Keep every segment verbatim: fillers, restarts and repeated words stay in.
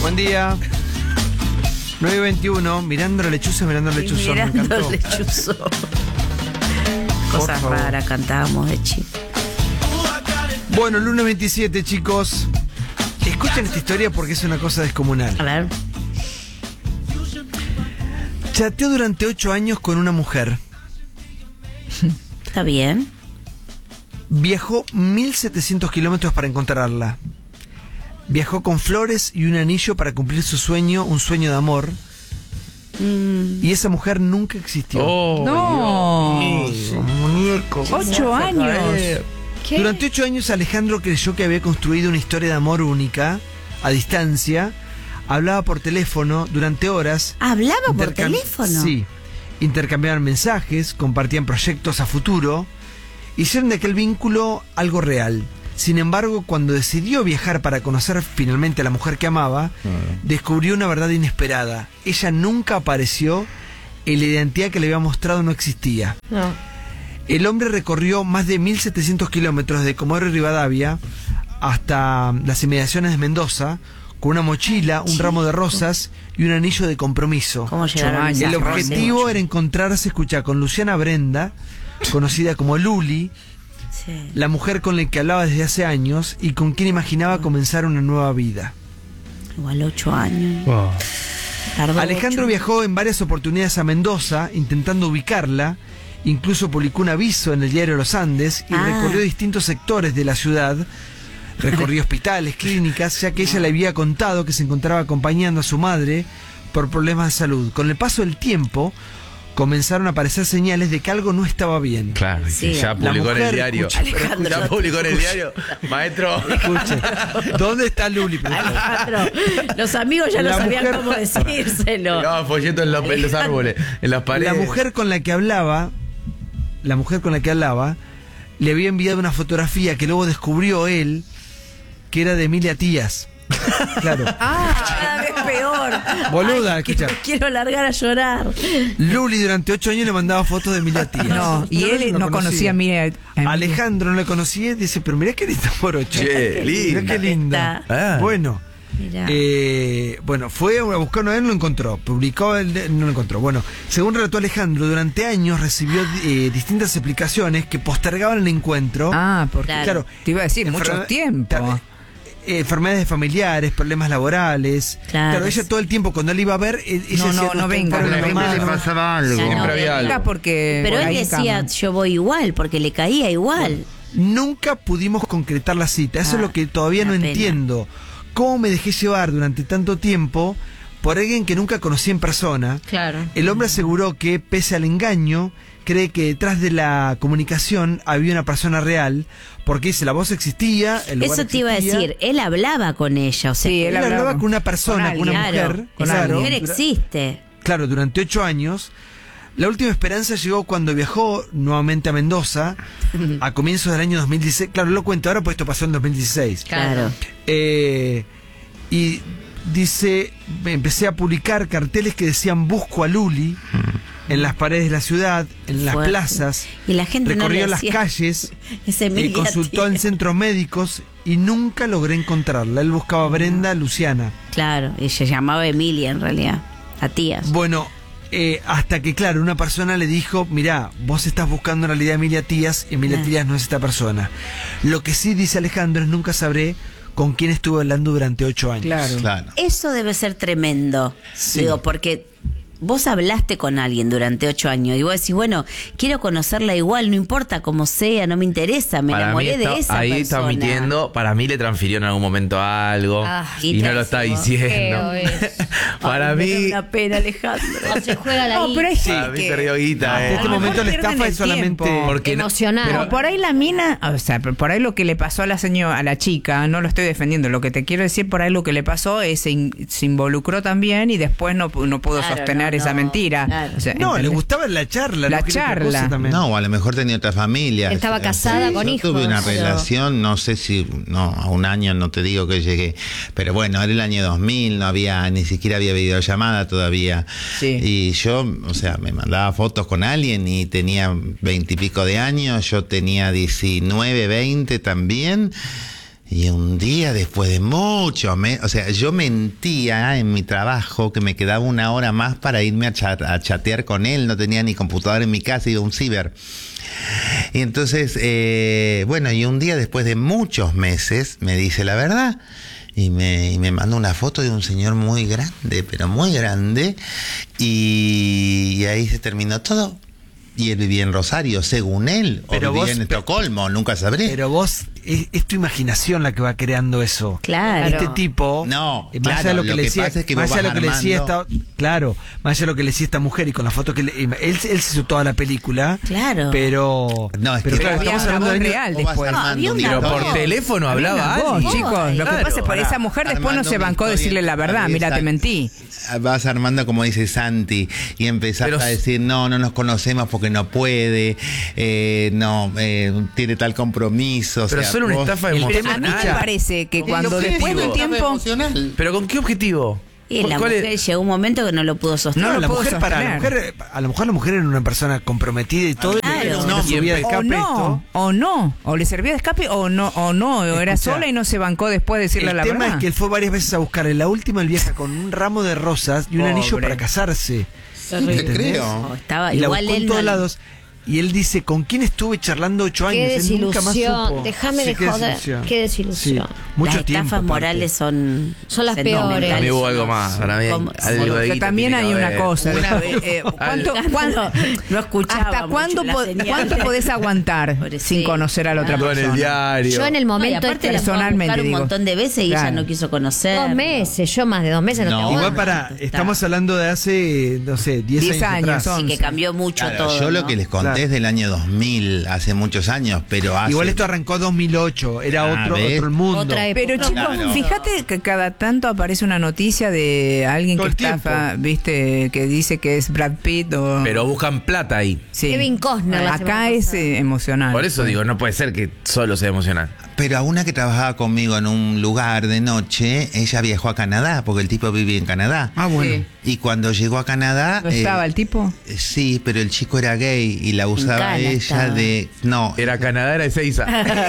Buen día. nueve veintiuno, mirando la lechuza, mirando la lechuza. Mirando el lechuzo. Cosas raras cantábamos de chico. Bueno, lunes veintisiete, chicos. Escuchen esta historia porque es una cosa descomunal. A ver. Chateó durante ocho años con una mujer. Está bien. Viajó mil setecientos kilómetros para encontrarla. Viajó con flores y un anillo para cumplir su sueño, un sueño de amor. Mm. Y esa mujer nunca existió. Oh, No. Dios, muñeco. Ocho años. ¿Qué? Durante ocho años Alejandro creyó que había construido una historia de amor única, a distancia. Hablaba por teléfono durante horas. ¿Hablaba por Intercam- teléfono? Sí. Intercambiaban mensajes, compartían proyectos a futuro. Hicieron de aquel vínculo algo real. Sin embargo, cuando decidió viajar para conocer finalmente a la mujer que amaba, descubrió una verdad inesperada. Ella nunca apareció y la identidad que le había mostrado no existía. No. El hombre recorrió más de mil setecientos kilómetros de Comodoro Rivadavia hasta las inmediaciones de Mendoza con una mochila, un ramo de rosas y un anillo de compromiso. ¿Cómo llegaron años. esas El rosas? objetivo era encontrarse, escucha, con Luciana Brenda, conocida como Luli, Sí. la mujer con la que hablaba desde hace años y con quien imaginaba comenzar una nueva vida. Igual ocho años. Wow. Tardó Alejandro ocho. viajó en varias oportunidades a Mendoza intentando ubicarla, incluso publicó un aviso en el diario Los Andes y Ah. recorrió distintos sectores de la ciudad, recorrió hospitales, clínicas, ya que ella le había contado que se encontraba acompañando a su madre por problemas de salud. Con el paso del tiempo comenzaron a aparecer señales de que algo no estaba bien. Claro, y Sí, que ya la publicó en el mujer, diario. escucha, Alejandro, Ya publicó en el diario. Maestro. Escuche, ¿dónde está Luli? Alejandro, los amigos ya no La sabían mujer- cómo decírselo. No, folleto en los, en los árboles, en las paredes. La mujer con la que hablaba, la mujer con la que hablaba, le había enviado una fotografía que luego descubrió él que era de Emilia Tías. Claro. Ah, cada vez peor. Boluda, Ay, que escucha. me quiero largar a llorar. Luli durante ocho años le mandaba fotos de Emilia Tías. No, y él no conocía a Miriam. Alejandro no le conocía y dice, pero mirá qué linda morocha. Che, Mirá linda. qué linda. Ah. Bueno. Mirá. Eh, bueno, fue a buscar una vez, no lo encontró. Publicó, el, no lo encontró. Bueno, según relató Alejandro, durante años recibió eh, distintas explicaciones que postergaban el encuentro. Ah, porque Claro. Claro. te iba a decir, mucho Enferme- tiempo. ta- eh, enfermedades familiares, problemas laborales. Claro. ella todo el tiempo cuando él iba a ver, eh, ella No, decía, no, no venga, está no enfermo, venga. no, no, pasaba algo. Ya no Siempre había venga. algo. Porque Pero por él ahí en decía, cama. yo voy igual, porque le caía igual. Nunca pudimos concretar la cita. Eso Ah, es lo que todavía no una pena. entiendo. ¿Cómo me dejé llevar durante tanto tiempo por alguien que nunca conocí en persona? Claro. El hombre aseguró que, pese al engaño, cree que detrás de la comunicación había una persona real, porque dice, la voz existía, el lugar Eso te iba a existía. decir, él hablaba con ella, o sea, Sí, Él, él hablaba hablaba con una persona, con con, una claro, mujer. esa claro, mujer dura- existe. Claro, durante ocho años. La última esperanza llegó cuando viajó nuevamente a Mendoza, a comienzos del año dos mil dieciséis. Claro, lo cuento ahora, pues esto pasó en dos mil dieciséis. Claro. Eh, y dice, empecé a publicar carteles que decían busco a Luli en las paredes de la ciudad, en las Fuerte. plazas, Y la gente no recorrió le las hacía- calles, Es eh, Emilia consultó en Tías. centros médicos y nunca logré encontrarla. Él buscaba a Brenda, Luciana. Claro, y se llamaba Emilia en realidad, a tías. Bueno, eh, hasta que claro, una persona le dijo, mirá, vos estás buscando en realidad a Emilia Tías y Emilia Ah. Tías no es esta persona. Lo que sí dice Alejandro es nunca sabré con quién estuve hablando durante ocho años. Claro. Claro. Eso debe ser tremendo. Sí. Digo, porque vos hablaste con alguien durante ocho años y vos decís, bueno, quiero conocerla igual, no importa cómo sea, no me interesa, me Para mí enamoré está- de esa ahí persona. está omitiendo, para mí le transfirió en algún momento algo Ah, y no lo está pésimo. diciendo. Feo es. Para Ay, me mí, da una pena, Alejandro. No se juega la No, pero hay guita. para gente mí que... perdió guita, En eh. este A lo momento mejor la pierden estafa el es solamente... tiempo. Porque no- Emocional. pero- No, por ahí la mina, o sea, por ahí lo que le pasó a la señora, a la chica, no lo estoy defendiendo. Lo que te quiero decir, por ahí lo que le pasó es se, in- se involucró también y después no, pu- no pudo Claro, sostener no, esa no, mentira. claro. O sea, No, le ¿entendés? gustaba la charla. La no quería otra cosa charla. también. No, o a lo mejor tenía otra familia. Estaba Eh, casada sí, con yo hijos, tuve una pero- relación, no sé si, no, a un año no te digo que llegué, pero bueno, era el año dos mil, no había, ni siquiera había videollamada todavía. Sí. Y yo, o sea, me mandaba fotos con alguien y tenía veintipico de años, yo tenía diecinueve, veinte también. Y un día, después de mucho, me, o sea, yo mentía en mi trabajo que me quedaba una hora más para irme a, chat, a chatear con él. No tenía ni computadora en mi casa, iba a un ciber. Y entonces, eh, bueno, y un día después de muchos meses me dice la verdad. Y me, y me mandó una foto de un señor muy grande, pero muy grande. Y, y ahí se terminó todo. Y él vivía en Rosario, según él. Pero o vivía vos- en Estocolmo, nunca sabré. Pero vos, es, es tu imaginación la que va creando eso. Claro. Este tipo, No, eh, más allá claro, de lo que lo le que decía, pasa es que más vos allá de lo vas que le decía armando- esta, claro, más allá de lo que le decía esta mujer y con la foto que le, él, él se hizo toda la película, Claro. pero, No, es pero que claro, había estamos una hablando voz de años- real Vos vas después. armando había una una Pero historia. por teléfono hablaba Vos, alguien. chicos, lo que Claro, pasa es por pará. esa mujer después no Armando se una bancó historia decirle en la tu verdad, cabeza. mira, te mentí. Vas armando, como dice Santi, y empezás Pero- a decir, no, no nos conocemos porque no puede, eh, no, eh, tiene tal compromiso. o Pero sea, solo una vos- estafa el tema- A mí emocional. me parece que ¿Qué cuando objetivo? después de un Estafa tiempo... emocional. ¿Pero con qué objetivo? Y la ¿Cuál es? mujer llegó un momento que no lo pudo sostener. No No, lo la puedo mujer, para la sostener. mujer, a lo mejor la mujer era una persona comprometida y todo, Claro. y le No, no, subía de O escape no, esto. o no, o le servía de escape o no, o no, o era Escuchá, sola y no se bancó después de decirle El la tema verdad. es que él fue varias veces a buscar. En la última, él viaja con un ramo de rosas y un Pobre. anillo para casarse. Te ¿Entendés? creo. No, estaba Y la igual buscó en él todos no- lados. Y él dice, ¿con quién estuve charlando ocho años? Qué Él nunca más desilusión. supo. Déjame de qué joder. desilusión. Qué desilusión. Sí, mucho Las tiempo, estafas aparte. morales son Son las fenomenales. peores. Para mí hubo algo más. Para mí hay Como- algo Porque ahí que también tiene hay que una haber. cosa. Una- eh, eh, ¿cuánto, cuánto- No escuchaba ¿Hasta mucho cuánto, la po- señal. cuánto podés aguantar Pobrecito. sin conocer a la otra Todo en el persona? diario. Yo en el No, y momento aparte este- la fue a personalmente buscar un digo. montón de veces y ella Claro. no quiso conocer. dos meses, yo más de dos meses no, No. te Igual aguanto. para, Está. estamos hablando de hace, no sé, diez Diez años, años atrás. son. Y que cambió mucho Claro, todo. yo lo ¿no? que les conté Claro. es del año dos mil, hace muchos años, pero hace... Igual esto arrancó dos mil ocho, era Ah, otro, ¿ves? otro el mundo. Otra época. Pero chicos, Claro. fíjate que cada tanto aparece una noticia de alguien Todo que el tiempo. estafa, viste, que dice que es Brad Pitt o... Pero buscan plata ahí. Sí. Kevin Costner la semana Acá es pasada. eh, emocional. Por eso digo, no puede ser que solo sea emocional. Pero a una que trabajaba conmigo en un lugar de noche, ella viajó a Canadá, porque el tipo vivía en Canadá. Ah, bueno. Sí. Y cuando llegó a Canadá... ¿No eh, estaba el tipo? eh, Sí, pero el chico era gay y la usaba Cana ella estaba. de... No, Era Canadá, era Ezeiza.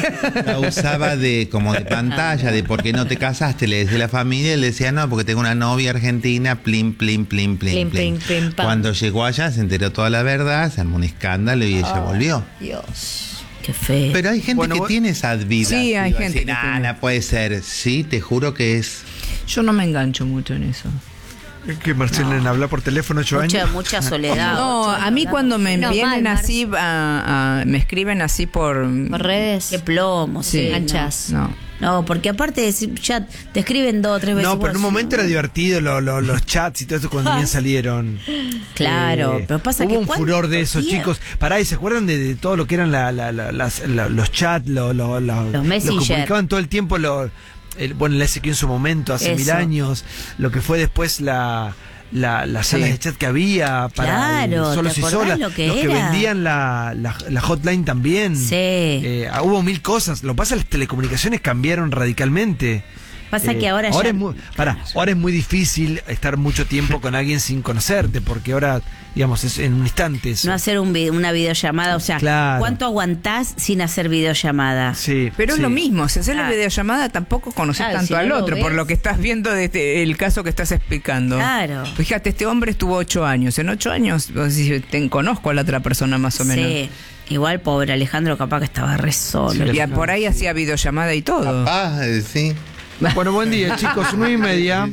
la usaba de como de pantalla, de por qué no te casaste, le decía a la familia, y le decía no, porque tengo una novia argentina, plim, plim, plim, plim, Plim, plim. plim, plim, pam. Cuando llegó allá se enteró toda la verdad, se armó un escándalo y ella volvió. Dios. Qué feo. Pero hay gente Bueno, que vos- tiene esa vida. Sí, hay Digo, gente así, que "Nah, tiene". nah, puede ser. Sí, te juro que es... Yo no me engancho mucho en eso. Es que Marcela habla por teléfono ocho mucha, años. mucha soledad. No, ocho a mí años cuando me No, vienen mal, así, a- a- me escriben así por... Por redes. Qué plomo, Sí, sí. Enganchás. No. No, porque aparte de decir, ya te escriben dos o tres veces. No, pero en un vos- momento era divertido lo- lo- los chats y todo eso cuando bien salieron. Claro, Eh, pero pasa hubo que un ¿cuánto furor de eso, tiempo? chicos. Pará, ¿y se acuerdan de, de todo lo que eran la- la- la- las- la- los chats, lo, lo- lo- Los Messenger. Lo que publicaban todo el tiempo, lo, el, bueno, la S Q en su momento, hace Eso. mil años, lo que fue después la... La, las salas Sí. de chat que había para Claro, el solos ¿te y acordás solas, lo que los que era? vendían la, la, la hotline también. Sí. Eh, hubo mil cosas. Lo que pasa es que las telecomunicaciones cambiaron radicalmente. Pasa que ahora ya- es muy, pará, ahora es muy difícil estar mucho tiempo con alguien sin conocerte, porque ahora, digamos, es en un instante eso. No hacer un vi- una videollamada, o sea, Claro. ¿cuánto aguantás sin hacer videollamada? Sí, Pero es sí. lo mismo, si haces la Claro. videollamada tampoco conoces Claro, tanto si no al lo otro, ves. por lo que estás viendo desde el caso que estás explicando. Claro. Fíjate, este hombre estuvo ocho años. En ocho años, vos decís, te conozco a la otra persona más o menos. Sí. Igual pobre Alejandro capaz que estaba re solo. Y a- por ahí hacía videollamada y todo. Capaz, eh, sí. Bueno, buen día, chicos, nueve y media.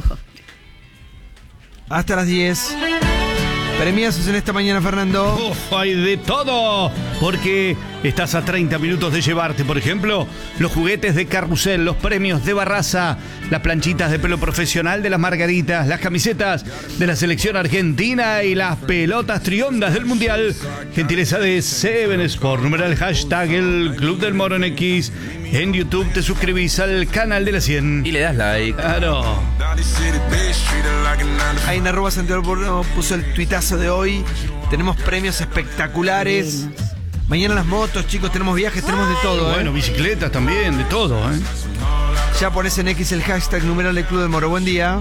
Hasta las diez. Premiazos en esta mañana, Fernando. Uf, hay de todo, porque estás a treinta minutos de llevarte, por ejemplo, los juguetes de Carrusel, los premios de Barraza, las planchitas de pelo profesional de las Margaritas, las camisetas de la selección argentina y las pelotas triondas del Mundial. Gentileza de Seven Sport, numeral hashtag el Club del Moro en X. En YouTube te suscribís al canal de la cien. Y le das like. Claro. Ahí en arroba Santiago Borno puso el tuitazo de hoy. Tenemos premios espectaculares. Mañana las motos, chicos, tenemos viajes, tenemos de todo, ¿eh? Bueno, bicicletas también, de todo, ¿eh? Ya pones en X el hashtag numeral del Club del Moro. Buen día.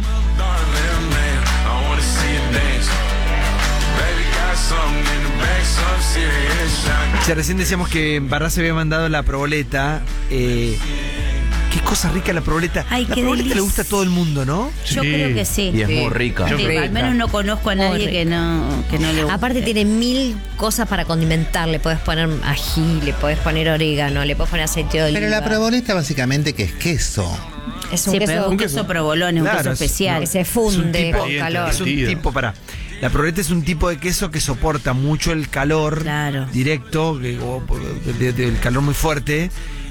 Ya recién decíamos que Barra se había mandado la proboleta. Eh, qué cosa rica la proboleta. Ay, la qué proboleta delicia. le gusta a todo el mundo, ¿no? Yo Sí. creo que sí. Y es Sí. muy rica. Yo Sí, rica. al menos no conozco a nadie Muy que no, que no le guste. Aparte tiene mil cosas para condimentar. Le puedes poner ají, le puedes poner orégano, le puedes poner aceite de oliva. Pero la proboleta básicamente que es queso. es un Sí, pero es queso un queso provolone, un Claro, queso es- especial. que se Es un funde tipo- con Caliente, calor. Es un Divertido. tipo, para. La proboleta es un tipo de queso que soporta mucho el calor Claro. directo, que- o de- de- el calor muy fuerte,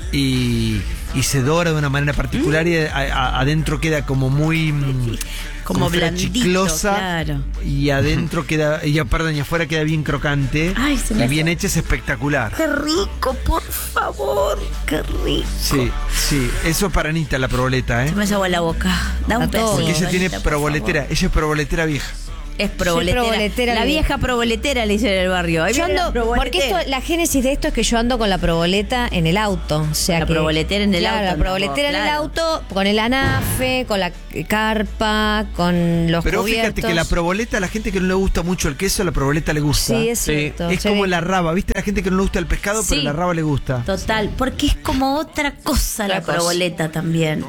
y, y se dora de una manera particular y a- a- adentro queda como muy mm, Como fuera blandito, chiclosa, claro. y adentro queda, y, perdón, y afuera queda bien crocante. Ay, se me y hace- bien hecha, es espectacular. Qué rico, por favor, qué rico. Sí, sí, eso es para Anita la proboleta, ¿eh? Se me hace agua la boca. Da un A todos. pedacito. Porque ella tiene Anita, por proboletera, favor. ella es proboletera vieja. Es proboletera. Soy proboletera La vieja. vieja proboletera le dicen en el barrio. Ahí Yo viene la ando, porque esto, proboletera. la génesis de esto es que yo ando con la proboleta en el auto. O sea La que, proboletera en el claro, auto, La proboletera no, en el claro. auto, con el anafe, con la carpa, con los Pero cubiertos. fíjate que la proboleta, a la gente que no le gusta mucho el queso, la proboleta le gusta. Sí, es Sí. cierto. Es Se como ve- la raba, ¿viste? La gente que no le gusta el pescado, pero Sí. la raba le gusta. Total, porque es como otra cosa la Otra cosa. proboleta también.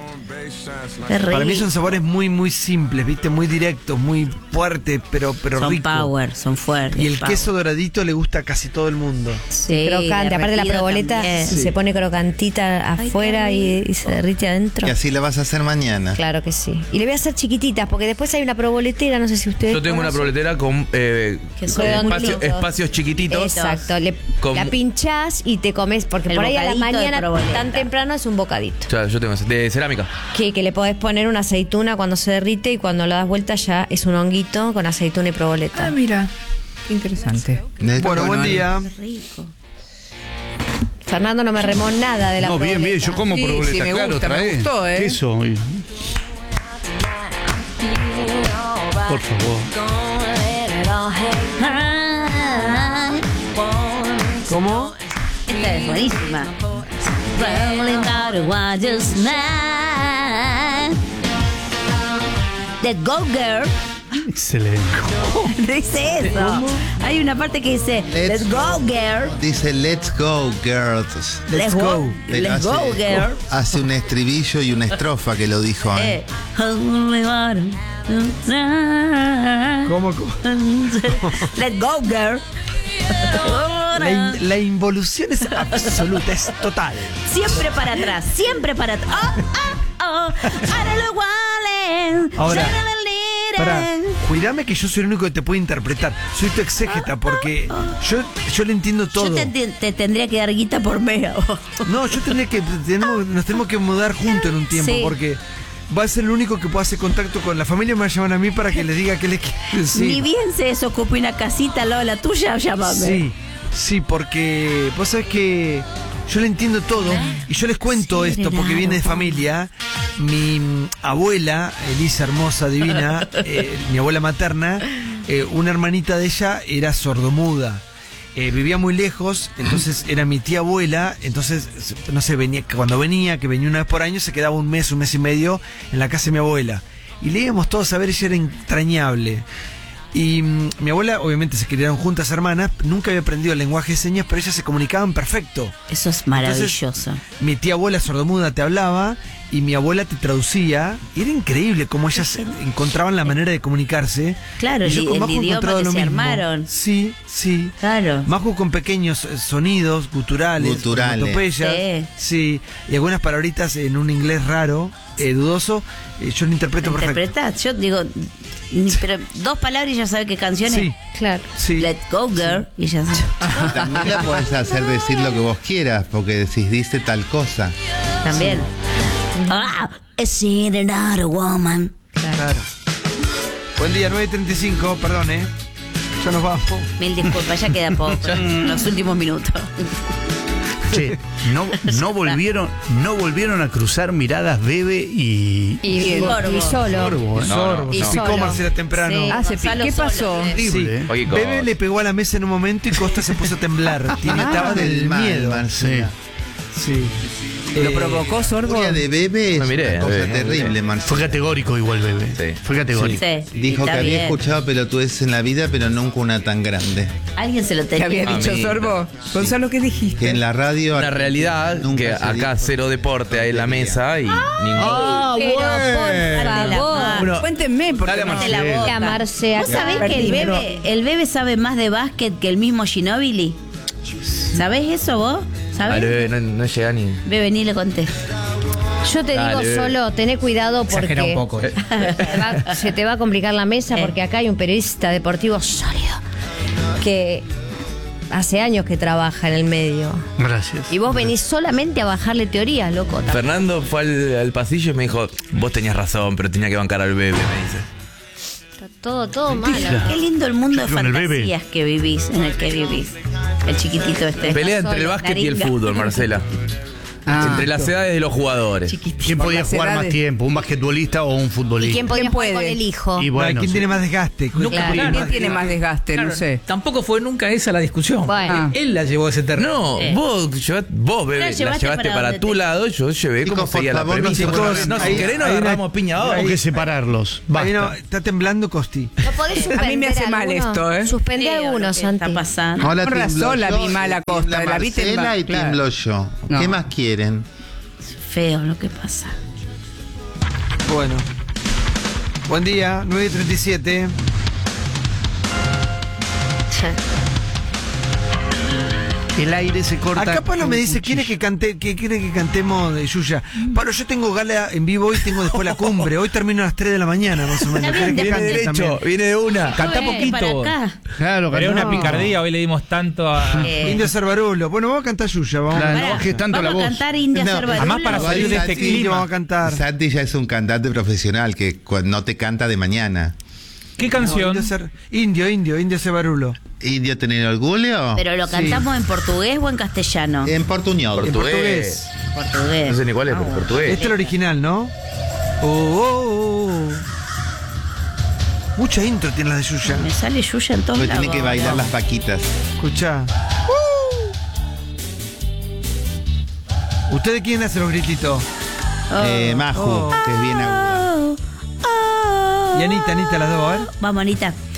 Es Para mí rico. son sabores muy, muy simples, ¿viste? Muy directos, muy fuertes, pero, pero Son rico. power, son fuertes. Y el power. queso doradito le gusta a casi todo el mundo. Sí, crocante. Aparte la derretido proboleta también. se Sí. pone crocantita Ay, afuera qué y, y se derrite adentro. Y así la vas a hacer mañana. Claro que sí. Y le voy a hacer chiquititas, porque después hay una proboletera, no sé si ustedes Yo tengo una conocen. proboletera con eh, Que con son espacio- redonditos. espacios chiquititos. Exacto, le, Con- la pinchás y te comes, porque El por ahí a la bocadito de mañana proboleta. tan temprano es un bocadito. O sea, yo tengo ese, de cerámica. Que, que le podés poner una aceituna cuando se derrite y cuando lo das vuelta ya es un honguito con aceituna y proboleta. Ah, mira, qué interesante. Bueno, buen día. Qué rico. Fernando no me remó nada de la No, bien, bien, proboleta. yo como Sí, proboleta, sí, me claro, gusta, me trae gustó, ¿eh? queso. y- Por favor. ¿Cómo? Esta es buenísima. The Go Girl. Excelente. Dice eso. Hay una parte que dice Let's Go Girl. Dice, let's go, girls. Let's go. Pero Let's go hace- girl. Hace un estribillo y una estrofa que lo dijo. ¿eh? Eh. Only one. ¿Cómo? cómo? Let's go girl. La, in- la involución es absoluta, es total. Siempre para atrás, siempre para atrás. Oh, oh, oh. Ahora lo igualen. Ahora, Pará, Para. cuidame que yo soy el único que te puede interpretar. Soy tu exégeta porque yo, yo le entiendo todo. Yo te, te- te tendría que dar guita por mea. No, yo tendría que tenemos, nos tenemos que mudar juntos en un tiempo Sí. porque va a ser el único que pueda hacer contacto con la familia. Me va a llamar a mí para que les diga qué les quiero decir. Ni bien se desocupe una casita al lado de la tuya, llámame. Sí, sí, porque vos sabés que yo le entiendo todo y yo les cuento Sí, esto porque claro. viene de familia. Mi mm, abuela, Elisa hermosa, divina, eh, mi abuela materna, eh, una hermanita de ella era sordomuda. Eh, vivía muy lejos, entonces era mi tía abuela, entonces, no sé, venía, cuando venía, que venía una vez por año, se quedaba un mes, un mes y medio en la casa de mi abuela. Y le íbamos todos a ver, ella era entrañable. Y mm, mi abuela, obviamente, se criaron juntas hermanas, nunca había aprendido el lenguaje de señas, pero ellas se comunicaban perfecto. Eso es maravilloso. Mi tía abuela sordomuda te hablaba y mi abuela te traducía. Y era increíble cómo ellas encontraban la manera de comunicarse. Claro, Y yo el- con el Majo he idioma encontrado que lo se mismo. armaron. Sí, sí. Claro. Majo con pequeños eh, sonidos guturales, Guturales. onomatopeyas, sí, y algunas palabritas en un inglés raro, eh, dudoso. eh, yo lo interpreto perfecto. ¿Interpretás? Yo digo, ni- pero dos palabras y ya sabe qué canción Sí, es. Claro. sí. Let's go girl. Y ya sabe. También la podés hacer decir lo que vos quieras, porque decís, dice tal cosa. También. Ah, it's another woman. Claro. Buen día, nueve treinta y cinco, perdón, ¿eh? Ya nos vamos. Mil disculpas, ya queda poco. Los últimos minutos. Che, no, no volvieron, no volvieron a cruzar miradas Bebe y. Y, y, Sorbo. y solo. Sorbo, ¿eh? Sorbo, Y se picó solo. Marcela temprano. Sí. Ah, se pi- Gonzalo ¿qué Solo, pasó? eh. Horrible, ¿eh? Oye, Bebe cosa. le pegó a la mesa en un momento y Costa se puso a temblar. Tiritaba del mal, miedo. Marcela. Sí. ¿Lo Eh, provocó, Sorbo? Furia de bebé es No miré, una cosa bebé, no terrible, miré. man. Fue categórico igual, bebé. Sí. Fue categórico. Sí, Dijo que está había bien. escuchado pelotudeces en la vida, pero nunca una tan grande. Alguien se lo ¿Qué tenía. había dicho, Mamita. Sorbo? Gonzalo, ¿qué dijiste? Que en la radio. Una realidad nunca que se acá dijo cero deporte hay en la tontería. mesa y ningún. Ah, Pero por Dale la favor. mano. Bueno, Cuéntenme, porque dale, no- Cállate la Sí. boca. Llamarse ¿Vos acá. sabés que el bebé, el bebé sabe más de básquet que el mismo Ginóbili? ¿Sabés eso vos? Dale, ¿Sabés? bebé, no, no llega ni. Bebé, ni le conté. Yo te Dale, digo bebé. solo, tené cuidado porque Exagera un poco. eh. te va- se te va a complicar la mesa Eh. porque acá hay un periodista deportivo sólido que hace años que trabaja en el medio. Gracias. Y vos venís solamente a bajarle teorías, loco. Fernando fue al, al pasillo y me dijo, vos tenías razón, pero tenía que bancar al bebé, me dice. Está todo, todo mal. Qué lindo el mundo de Con el bebé. fantasías que vivís, en el que vivís. El chiquitito este. Pelea entre el solo, básquet y el Daringa. fútbol, Marcela. Ah, entre las edades de los jugadores. Chiquitito. ¿Quién Por podía las jugar más edades. tiempo? ¿Un basquetbolista o un ¿Y futbolista? quién podía ¿Quién jugar puede? con el hijo? Y bueno, ¿Quién sí. tiene más desgaste? Nunca- Claro. claro, ¿Quién tiene más desgaste? claro, No sé. Tampoco fue nunca esa la discusión. Bueno. Ah. Él la llevó a ese terreno. No, Eh. vos, lleva- vos bebé, La la llevaste llevaste para para, donde tu te- lado, yo llevé Chicos, como por seguía la favor, no premisa. se pongan- No, si Hay- querés nos hay una- agarramos piña ahora. Tengo que separarlos. Ahí no, Basta. está temblando Costi. ¿No podés suspender A mí me hace mal alguno? esto, ¿eh? Suspende Feo lo algunos, que está Santi. pasando. Hola, Con razón tiemblo la yo, vi mal a tiembla Costa, la vi Marcela temblar, y claro. tiemblo yo. No. ¿Qué más quieren? Feo lo que pasa. Bueno. Buen día, nueve treinta y siete. El aire se corta. Acá Pablo me dice, quiere que cante, que quiere que cantemos de Yuya. Pablo, yo tengo gala en vivo hoy, tengo después la cumbre. Hoy termino a las tres de la mañana, más o menos. Está bien, ¿Querés que viene cante Derecho, también? viene de una. Cantá Eh, poquito. para acá. Claro, Pero es cantá. una picardía, hoy le dimos tanto a. Eh, Indio Cervarulo. Bueno, vamos a cantar Yuya, vamos. Claro. pará, no bajes tanto vamos la voz. a cantar India No, Cervarulo. además para Igual salir de este Santi- clima. Vamos a cantar. Santi ya es un cantante profesional que cu- no te canta de mañana. ¿Qué No, canción? indio, Cer- indio, indio, Indio Cervarulo. ¿Indio tener orgullo? Pero lo cantamos en portugués o en castellano. En portuñol. En Portugués. Portugués. No sé ni cuál es, pero Ah, portugués. Este es el original, ¿no? Oh, oh, oh. Mucha intro tiene la de Yuya. Me sale Yuya en todos Porque lados. tiene que bailar las vaquitas. Escucha. ¿Ustedes quién hace los grititos? Eh, Maju, oh. que es bien aguda. Oh, oh. Y Anita, Anita, las dos, a ver. Vamos, Anita.